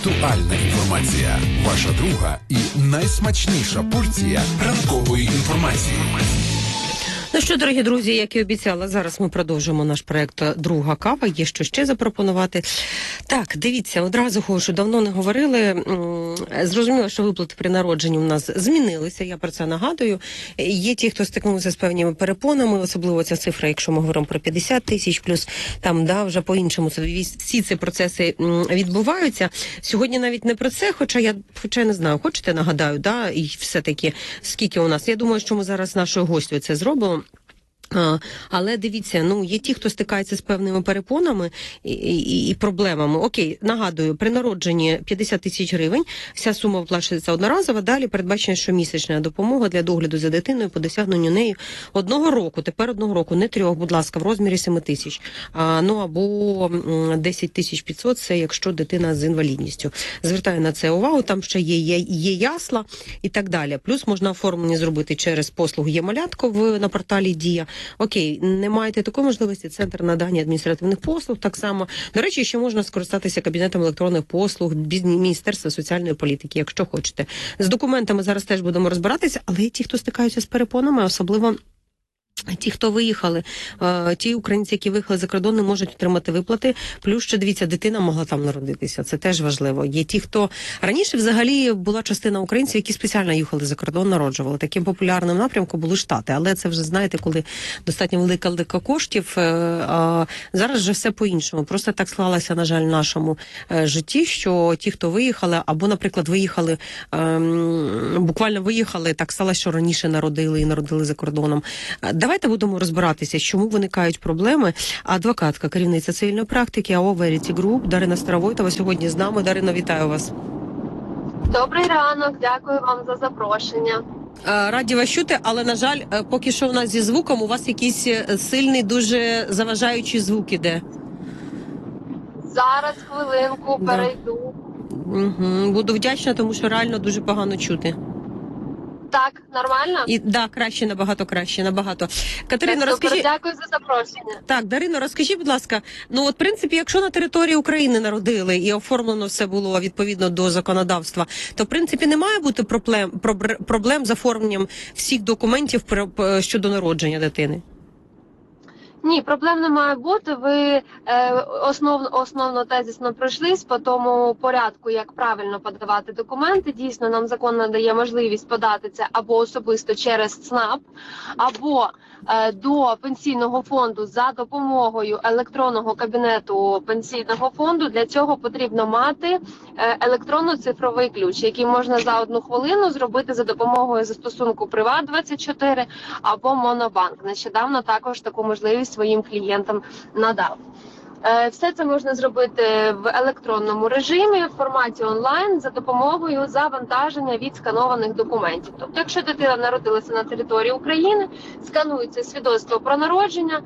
Актуальна інформація. Ваша друга і найсмачніша порція ранкової інформації. Ну що, дорогі друзі, як і обіцяла, зараз ми продовжимо наш проект «Друга кава». Є що ще запропонувати. Так, дивіться, одразу хочу, давно не говорили. Зрозуміло, що виплати при народженні у нас змінилися, я про це нагадую. Є ті, хто стикнувся з певними перепонами, особливо ця цифра, якщо ми говоримо про 50 тисяч, плюс там, вже по-іншому всі ці процеси відбуваються. Сьогодні навіть не про це, хоча я не знаю, хочете, нагадаю, і все-таки скільки у нас. Я думаю, що ми зараз з нашою гостю це зробимо. Але дивіться, є ті, хто стикається з певними перепонами і проблемами. Окей, нагадую, при народженні 50 тисяч гривень, вся сума оплачується одноразово, далі передбачена щомісячна допомога для догляду за дитиною по досягненню нею 1 року, тепер 1 року, не 3, будь ласка, в розмірі 7 тисяч. Або 10 тисяч 500, це якщо дитина з інвалідністю. Звертаю на це увагу, там ще є ясла і так далі. Плюс можна оформлення зробити через послугу «Є-малятко» на порталі «Дія». Окей, не маєте такої можливості, центр надання адміністративних послуг так само. До речі, ще можна скористатися кабінетом електронних послуг Міністерства соціальної політики, якщо хочете. З документами зараз теж будемо розбиратися, але є ті, хто стикаються з перепонами, особливо ті, хто виїхали, ті українці, які виїхали за кордон, не можуть отримати виплати. Плюс, що, дивіться, дитина могла там народитися. Це теж важливо. Є ті, хто... Раніше взагалі була частина українців, які спеціально їхали за кордон, народжували. Таким популярним напрямком були Штати. Але це вже, знаєте, коли достатньо велика коштів. Зараз вже все по-іншому. Просто так склалося, на жаль, в нашому житті, що ті, хто виїхали, або, наприклад, виїхали, буквально виїхали, так сталося, що раніше народили і народили за кордоном. Давайте будемо розбиратися, чому виникають проблеми. Адвокатка, керівниця цивільної практики АО «Веріті Груп» Дарина Старовойтова сьогодні з нами. Дарина, вітаю вас. Добрий ранок, дякую вам за запрошення. Раді вас чути, але, на жаль, поки що у нас зі звуком у вас якийсь сильний, дуже заважаючий звук іде. Зараз, хвилинку, перейду. Буду вдячна, тому що реально дуже погано чути. Так, нормально? Краще, набагато краще, набагато. Катерино, розкажіть... Дякую за запрошення. Так, Дарино, розкажіть, будь ласка, в принципі, якщо на території України народили і оформлено все було відповідно до законодавства, то, в принципі, не має бути проблем з оформленням всіх документів щодо народження дитини? Ні, проблем не має бути. Ви основно тезисно пройшлись по тому порядку, як правильно подавати документи. Дійсно, нам закон надає можливість подати це або особисто через ЦНАП, або до пенсійного фонду за допомогою електронного кабінету пенсійного фонду. Для цього потрібно мати електронно-цифровий ключ, який можна за 1 хвилину зробити за допомогою застосунку Приват24 або Монобанк. Нещодавно також таку можливість своїм клієнтам надав. Все це можна зробити в електронному режимі, в форматі онлайн, за допомогою завантаження відсканованих документів. Тобто, якщо дитина народилася на території України, сканується свідоцтво про народження,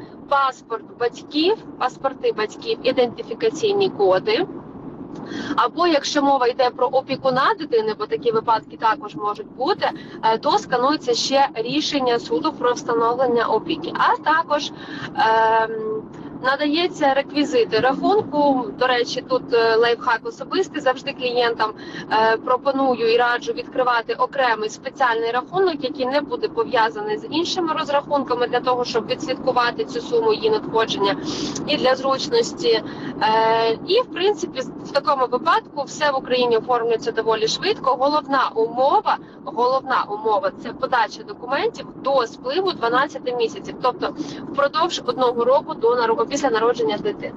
паспорти батьків, ідентифікаційні коди. Або якщо мова йде про опікуна дитини, бо такі випадки також можуть бути, то сканується ще рішення суду про встановлення опіки. А також надається реквізити рахунку. До речі, тут лайфхак особистий, завжди клієнтам пропоную і раджу відкривати окремий спеціальний рахунок, який не буде пов'язаний з іншими розрахунками, для того, щоб відслідкувати цю суму її надходження і для зручності. І, в принципі, в такому випадку все в Україні оформлюється доволі швидко. Головна умова – це подача документів до спливу 12 місяців, тобто впродовж 1 року після народження дитини.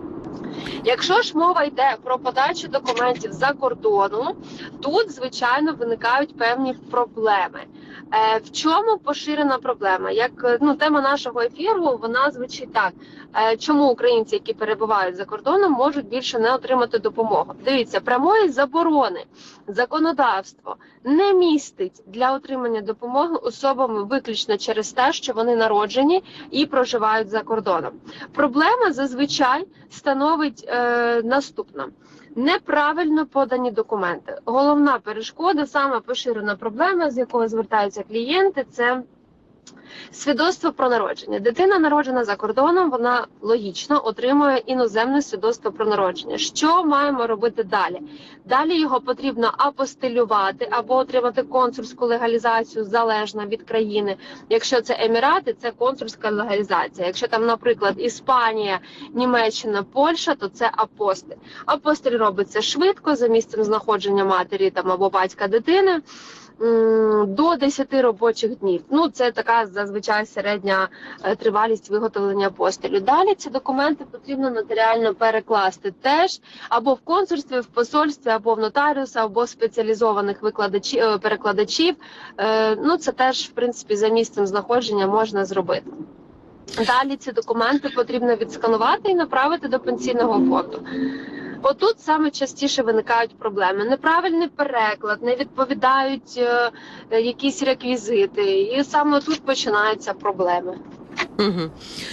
Якщо ж мова йде про подачу документів за кордону, тут, звичайно, виникають певні проблеми. В чому поширена проблема? Тема нашого ефіру, вона звучить так. Чому українці, які перебувають за кордоном, можуть більше не отримати допомогу? Дивіться, прямої заборони законодавство не містить для отримання допомоги особам виключно через те, що вони народжені і проживають за кордоном. Проблема зазвичай становить наступна. Неправильно подані документи. Головна перешкода, сама поширена проблема, з якою звертаються клієнти, це Свідоцтво про народження. Дитина, народжена за кордоном, вона логічно отримує іноземне свідоцтво про народження. Що маємо робити далі? Далі його потрібно апостилювати або отримати консульську легалізацію залежно від країни. Якщо це Емірати, це консульська легалізація. Якщо там, наприклад, Іспанія, Німеччина, Польща, то це апостиль. Апостиль робиться швидко, за місцем знаходження матері там, або батька дитини. До 10 робочих днів. Ну, це така зазвичай середня тривалість виготовлення апостилю. Далі ці документи потрібно нотаріально перекласти теж або в консульстві, в посольстві, або в нотаріуса, або в спеціалізованих перекладачів. Ну, це теж, в принципі, за місцем знаходження можна зробити. Далі ці документи потрібно відсканувати і направити до пенсійного фонду. Отут саме частіше виникають проблеми. Неправильний переклад, не відповідають якісь реквізити. І саме тут починаються проблеми. Угу.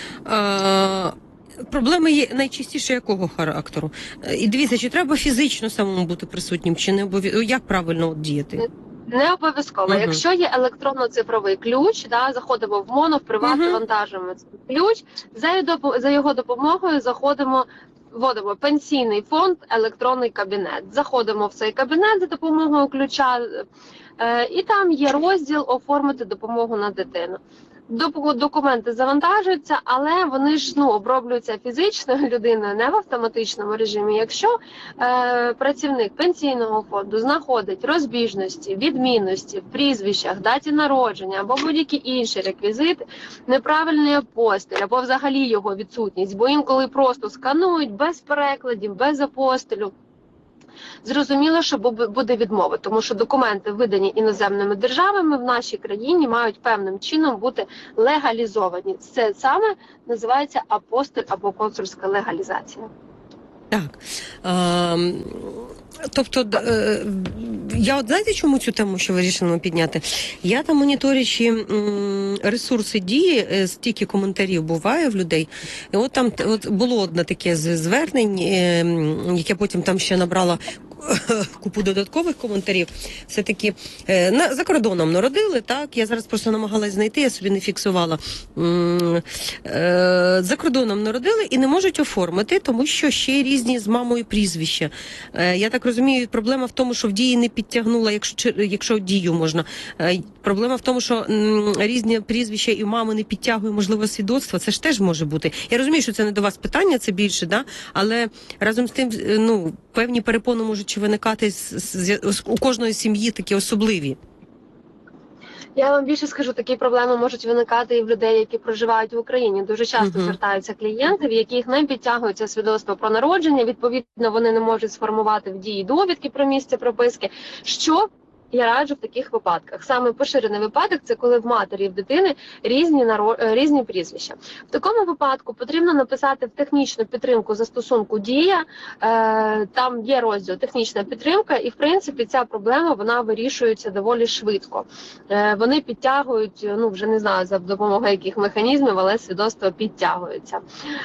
Проблеми є найчастіше якого характеру? І дивіться, чи треба фізично самому бути присутнім, чи не обов'язково? Як правильно діяти? Не обов'язково. Якщо є електронно-цифровий ключ, заходимо в МОНО, в приват, вантажуємо цей ключ, за його допомогою вводимо пенсійний фонд, електронний кабінет. Заходимо в цей кабінет за допомогою ключа, і там є розділ «Оформити допомогу на дитину». Документи завантажуються, але вони ж оброблюються фізичною людиною, не в автоматичному режимі. Якщо працівник пенсійного фонду знаходить розбіжності, відмінності в прізвищах, даті народження або будь-які інші реквізити, неправильний апостиль або взагалі його відсутність, бо інколи просто сканують без перекладів, без апостилю, зрозуміло, що буде відмова, тому що документи, видані іноземними державами в нашій країні, мають певним чином бути легалізовані. Це саме називається апостиль або консульська легалізація. Так. Тобто, я знаєте, чому цю тему, що вирішили підняти? Я там, моніторячи ресурси Дії, стільки коментарів буває в людей. І от там було одне таке звернень, яке потім там ще набрало купу додаткових коментарів. Все-таки за кордоном народили, так? Я зараз просто намагалась знайти, я собі не фіксувала. За кордоном народили і не можуть оформити, тому що ще різні з мамою прізвища. Я так розумію, проблема в тому, що в Дії не підтягнула, якщо Дію можна. Проблема в тому, що різні прізвища і мами не підтягує, можливо, свідоцтво. Це ж теж може бути. Я розумію, що це не до вас питання, це більше, да? Але разом з тим, певні перепони можуть виникати у кожної сім'ї такі особливі. Я вам більше скажу, такі проблеми можуть виникати і в людей, які проживають в Україні. Дуже часто звертаються клієнти, в яких не підтягується свідоцтво про народження, відповідно, вони не можуть сформувати в Дії довідки про місце прописки. Що я раджу в таких випадках? Саме поширений випадок – це коли в матері і в дитини різні прізвища. В такому випадку потрібно написати в технічну підтримку застосунку «Дія». Там є розділ «Технічна підтримка» і, в принципі, ця проблема, вона вирішується доволі швидко. Вони підтягують, вже не знаю, за допомогою яких механізмів, але свідоцтво підтягується.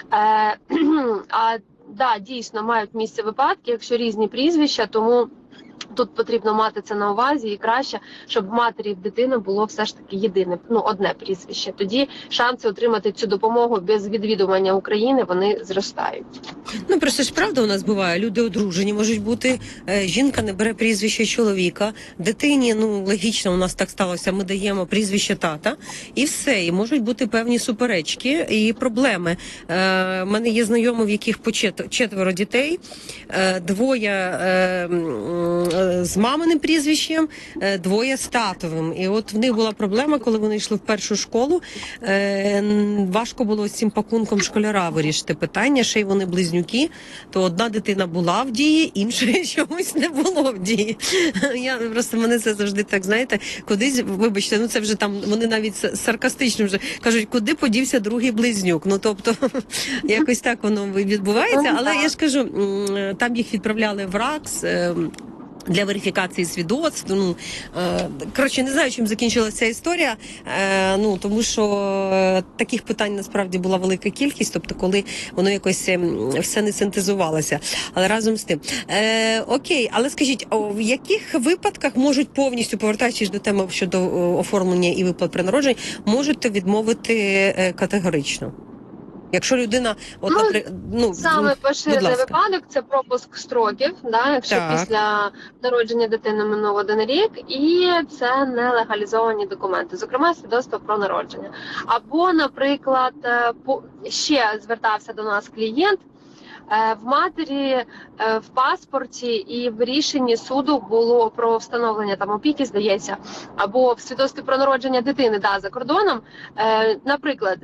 Дійсно, мають місце випадки, якщо різні прізвища, тому тут потрібно мати це на увазі, і краще, щоб в матері і в дитини було все ж таки єдине, одне прізвище. Тоді шанси отримати цю допомогу без відвідування України, вони зростають. Просто ж правда у нас буває, люди одружені можуть бути, жінка не бере прізвище чоловіка, дитині, логічно, у нас так сталося, ми даємо прізвище тата, і все, і можуть бути певні суперечки і проблеми. У мене є знайомі, в яких по четверо дітей, двоє з маминим прізвищем, двоє з татовим. І от в них була проблема, коли вони йшли в першу школу, важко було з цим пакунком школяра вирішити питання, ще й вони близнюки, то одна дитина була в Дії, іншої чомусь не було в Дії. Мене це завжди так, знаєте, кудись, вибачте, це вже там, вони навіть саркастично вже кажуть, куди подівся другий близнюк. Тобто, якось так воно відбувається, але я ж кажу, там їх відправляли в РАКС, для верифікації свідоцтв. Коротше, не знаю, чим закінчилася ця історія, тому що таких питань насправді була велика кількість, тобто коли воно якось все не синтезувалося. Але разом з тим. Окей, але скажіть, в яких випадках можуть повністю, повертаючись до теми щодо оформлення і виплат при народженні, можете відмовити категорично? Якщо людина, саме поширений випадок це пропуск строків, якщо після народження дитини минув 1 рік, і це нелегалізовані документи, зокрема свідоцтво про народження. Або, наприклад, ще звертався до нас клієнт. В матері в паспорті і в рішенні суду було про встановлення опіки, здається, або в свідоцтві про народження дитини за кордоном, наприклад,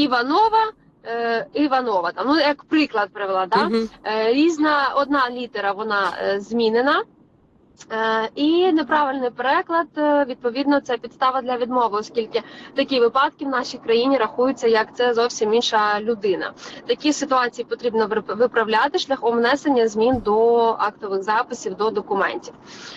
Іванова, як приклад привела, різна одна літера вона змінена, і неправильний переклад, відповідно, це підстава для відмови, оскільки такі випадки в нашій країні рахуються, як це зовсім інша людина. Такі ситуації потрібно виправляти шляхом внесення змін до актових записів, до документів.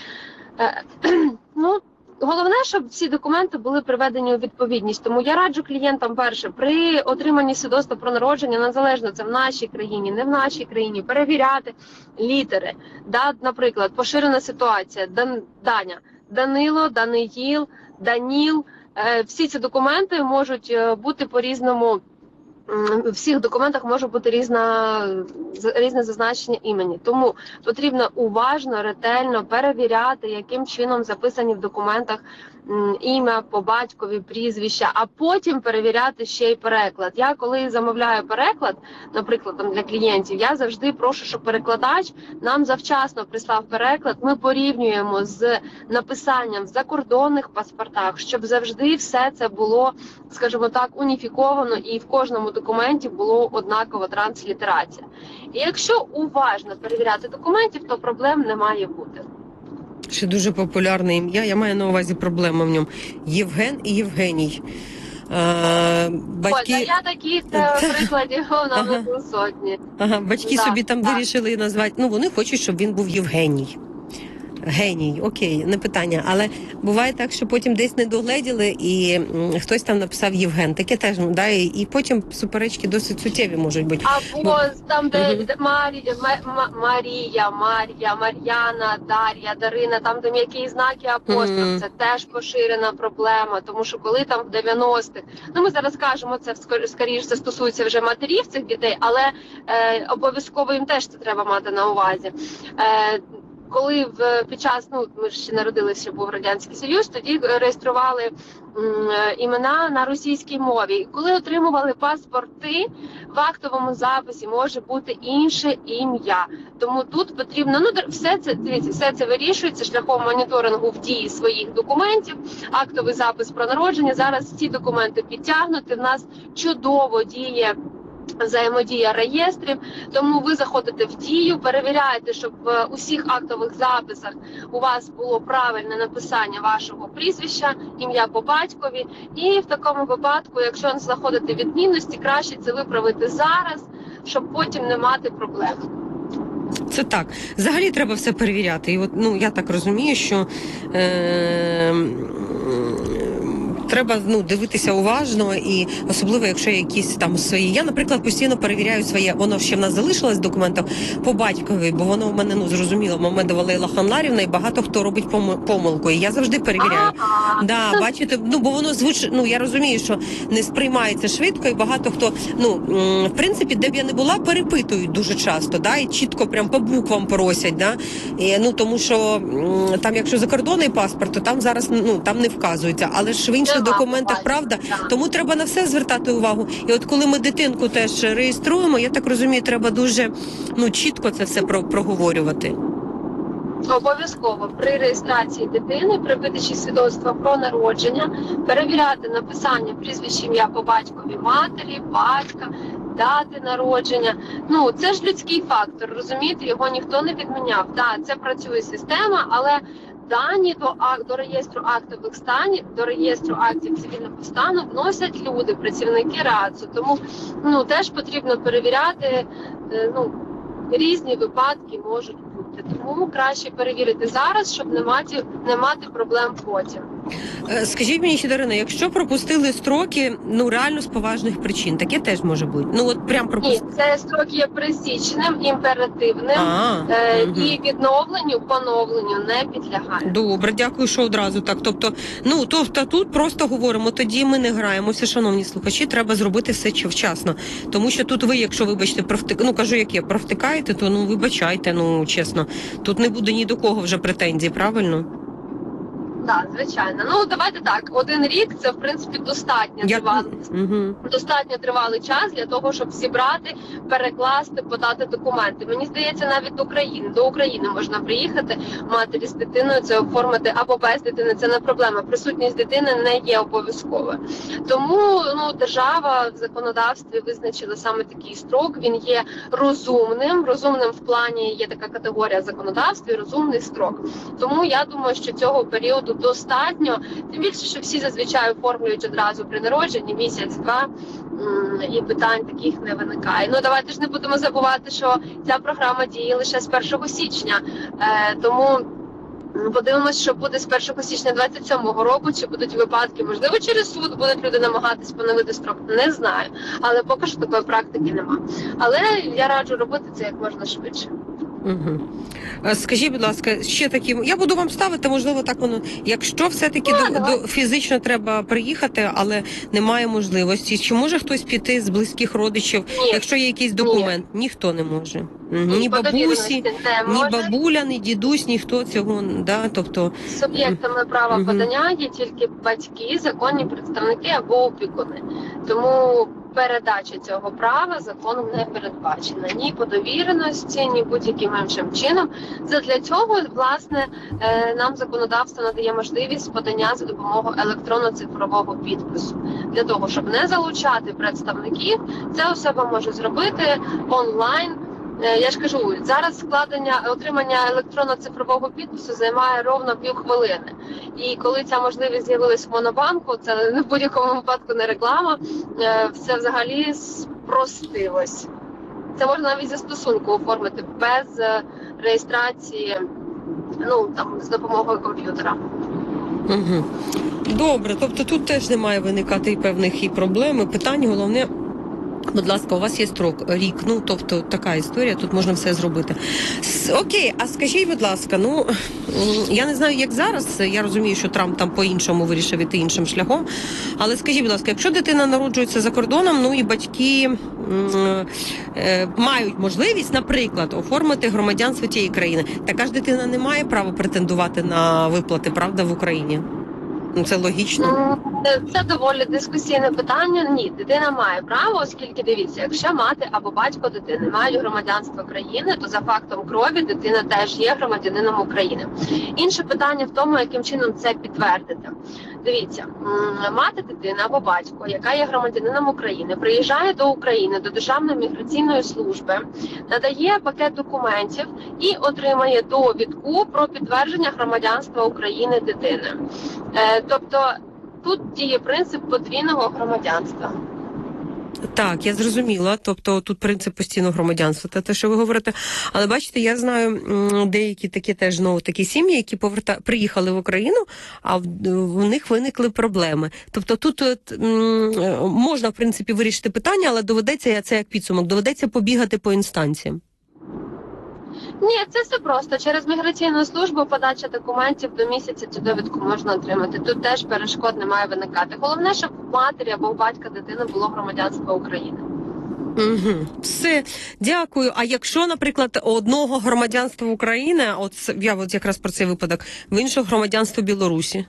Головне, щоб ці документи були приведені у відповідність. Тому я раджу клієнтам, перше, при отриманні свідоцтва про народження, незалежно це в нашій країні, не в нашій країні, перевіряти літери. Наприклад, поширена ситуація, Даня, Данило, Даниїл, Даніл. Всі ці документи можуть бути по-різному. В всіх документах може бути різне зазначення імені. Тому потрібно уважно, ретельно перевіряти, яким чином записані в документах ім'я, по батькові, прізвища, а потім перевіряти ще й переклад. Я коли замовляю переклад, наприклад, для клієнтів, я завжди прошу, щоб перекладач нам завчасно прислав переклад, ми порівнюємо з написанням в закордонних паспортах, щоб завжди все це було, скажімо так, уніфіковано і в кожному документі було однакова транслітерація. І якщо уважно перевіряти документів, то проблем не має бути. Ще дуже популярне ім'я, я маю на увазі проблема в ньому. Євген і Євгеній. Я таких прикладів наведу сотні. Батьки собі там вирішили назвати, вони хочуть, щоб він був Євгеній. Геній, окей, не питання. Але буває так, що потім десь не догледіли і хтось там написав Євген. Таке теж, і потім суперечки досить суттєві можуть бути. Або там, де Марія, Мар'яна, Дар'я, Дарина, там де м'які знаки, апостроф, це теж поширена проблема, тому що коли там в 90-х, ми зараз кажемо, це скоріше це стосується вже матерів цих дітей, але обов'язково їм теж це треба мати на увазі. Коли під час, ми ще народилися, ще був Радянський Союз, тоді реєстрували імена на російській мові. І коли отримували паспорти, в актовому записі може бути інше ім'я. Тому тут потрібно, все це вирішується шляхом моніторингу в дії своїх документів, актовий запис про народження. Зараз ці документи підтягнуті, в нас чудово діє взаємодія реєстрів, тому ви заходите в дію, перевіряєте, щоб в усіх актових записах у вас було правильне написання вашого прізвища, ім'я по батькові, і в такому випадку, якщо знаходите відмінності, краще це виправити зараз, щоб потім не мати проблем. Це так. Взагалі треба все перевіряти. І я так розумію, що треба дивитися уважно, і особливо, якщо якісь там свої. Я, наприклад, постійно перевіряю своє, воно ще в нас залишилось в документах по батькові, бо воно в мене, зрозуміло, Мамедова Лейла Ханларівна, і багато хто робить помилку. І я завжди перевіряю. Бачите, бо воно звучить, я розумію, що не сприймається швидко, і багато хто, в принципі, де б я не була, перепитують дуже часто, і чітко прям по буквам просять, тому що там, якщо закордонний паспорт, то там зараз, там не вказується, але ж в інших документах, правда? Тому треба на все звертати увагу. І от коли ми дитинку теж реєструємо, я так розумію, треба дуже чітко це все проговорювати. Обов'язково при реєстрації дитини, при видачі свідоцтва про народження, перевіряти написання прізвища, ім'я по батькові матері, батька, дати народження. Це ж людський фактор, розумієте? Його ніхто не відміняв. Це працює система, але дані до реєстру актових станів, до реєстру актів цивільного стану вносять люди, працівники РАЦУ. Тому теж потрібно перевіряти, різні випадки можуть бути. перевіряти. Тому краще перевірити зараз, щоб не мати проблем потім. Скажіть мені ще, Дарина, якщо пропустили строки, реально з поважних причин, таке теж може бути? От прям Ні, пропустили. це строк є пресічним, імперативним і відновленню, поновленню не підлягає. Добре, дякую, що одразу так. Тобто тут просто говоримо, тоді ми не граємося, шановні слухачі, треба зробити все вчасно. Тому що тут ви, якщо, вибачте, провтикаєте, то вибачайте, чесно. Тут не буде ні до кого вже претензій, правильно? Так, звичайно. Давайте так. 1 рік це, в принципі, достатньо тривалий час для того, щоб зібрати, перекласти, подати документи. Мені здається, навіть до України можна приїхати, матері з дитиною це оформити або без дитини. Це не проблема. Присутність дитини не є обов'язковою. Тому держава в законодавстві визначила саме такий строк. Він є розумним. Розумним в плані є така категорія в законодавстві, розумний строк. Тому я думаю, що цього періоду достатньо, тим більше, що всі зазвичай оформлюють одразу при народженні, місяць-два, і питань таких не виникає. Давайте ж не будемо забувати, що ця програма діє лише з 1 січня, тому подивимось, що буде з 1 січня 2027 року, чи будуть випадки, можливо, через суд будуть люди намагатись поновити строк, не знаю, але поки що такої практики нема. Але я раджу робити це як можна швидше. Угу. Скажіть, будь ласка, ще такі, я буду вам ставити, можливо, так воно, якщо все-таки фізично треба приїхати, але немає можливості, чи може хтось піти з близьких родичів, якщо є якийсь документ? Ніхто не може. Ні бабусі, ні бабуля, ні дідусь, ніхто цього, тобто... Суб'єктами права подання є тільки батьки, законні представники або опікуни. Тому передача цього права законом не передбачена ні по довіреності, ні будь-яким іншим чином. Задля цього, власне, нам законодавство надає можливість подання за допомогою електронно-цифрового підпису. Для того, щоб не залучати представників, ця особа може зробити онлайн. Я ж кажу, зараз отримання електронно-цифрового підпису займає ровно півхвилини. І коли ця можливість з'явилась в Монобанку, це в будь-якому випадку не реклама, все взагалі спростилось. Це можна навіть застосунку оформити без реєстрації, з допомогою комп'ютера. Угу. Добре, тобто тут теж не має виникати певних і проблем, і питань, головне... Будь ласка, у вас є строк, рік, тобто така історія, тут можна все зробити. Окей, а скажіть, будь ласка, я не знаю, як зараз, я розумію, що Трамп там по-іншому вирішив іти іншим шляхом, але скажіть, будь ласка, якщо дитина народжується за кордоном, і батьки мають можливість, наприклад, оформити громадянство тієї країни, така ж дитина не має права претендувати на виплати, правда, в Україні? Це логічно? Це доволі дискусійне питання. Ні, дитина має право, оскільки, дивіться, якщо мати або батько дитини мають громадянство країни, то за фактом крові дитина теж є громадянином України. Інше питання в тому, яким чином це підтвердити. Дивіться, мати дитина або батько, яка є громадянином України, приїжджає до України, до Державної міграційної служби, надає пакет документів і отримає довідку про підтвердження громадянства України дитини. Тобто тут діє принцип подвійного громадянства. Так, я зрозуміла. Тобто тут принцип постійного громадянства, те, що ви говорите. Але бачите, я знаю деякі такі теж такі сім'ї, які приїхали в Україну, а в них виникли проблеми. Тобто тут можна, в принципі, вирішити питання, але доведеться, це як підсумок, доведеться побігати по інстанціям. Ні, це все просто. Через міграційну службу подача документів до місяця цю довідку можна отримати. Тут теж перешкод не має виникати. Головне, щоб у матері або у батька дитини було громадянство України. Угу. Все, дякую. А якщо, наприклад, одного громадянства України, я якраз про цей випадок, в іншого громадянство Білорусі?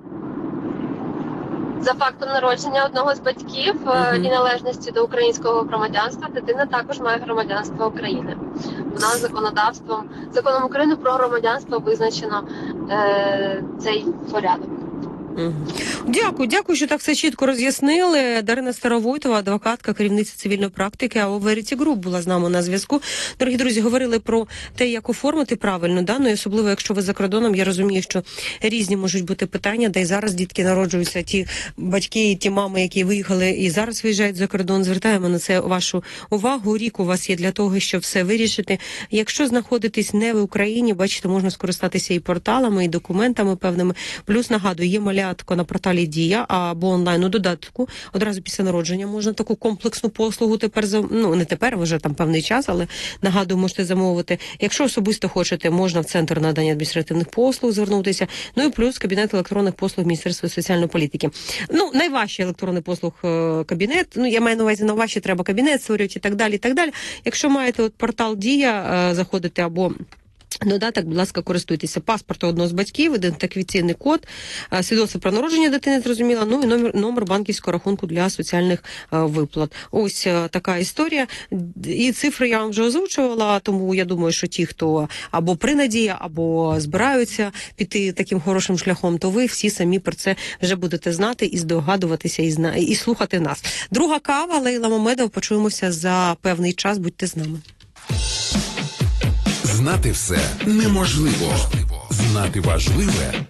За фактом народження одного з батьків і належності до українського громадянства, дитина також має громадянство України. У нас законом України про громадянство визначено цей порядок. Дякую, що так все чітко роз'яснили. Дарина Старовойтова, адвокатка, керівниця цивільної практики, а Verity Group була з нами на зв'язку. Дорогі друзі, говорили про те, як оформити правильно, да? Ну, і особливо, якщо ви за кордоном, я розумію, що різні можуть бути питання, де й зараз дітки народжуються, ті батьки і ті мами, які виїхали і зараз виїжджають за кордон. Звертаємо на це вашу увагу. Рік у вас є для того, щоб все вирішити. Якщо знаходитесь не в Україні, бачите, можна скористатися і порталами, і документами певними. Плюс, нагадую, є малятко на порталі Дія або онлайн у додатку. Одразу після народження можна таку комплексну послугу тепер, не тепер, вже там певний час, але нагадую, можете замовити. Якщо особисто хочете, можна в Центр надання адміністративних послуг звернутися. Ну і плюс кабінет електронних послуг Міністерства соціальної політики. Найважчий електронний послуг кабінет. Я маю на увазі, найважче треба кабінет створювати і так далі, і так далі. Якщо маєте портал Дія, заходите або додаток, будь ласка, користуйтеся. Паспорт одного з батьків, ідентифікаційний код, свідоцтво про народження дитини, зрозуміло, ну і номер банківського рахунку для соціальних виплат. Ось така історія. І цифри я вам вже озвучувала, тому я думаю, що ті, хто або при надії, або збираються піти таким хорошим шляхом, то ви всі самі про це вже будете знати і здогадуватися, і слухати нас. Друга кава, Лейла Мамедова, почуємося за певний час, будьте з нами. Знати все неможливо. Знати важливе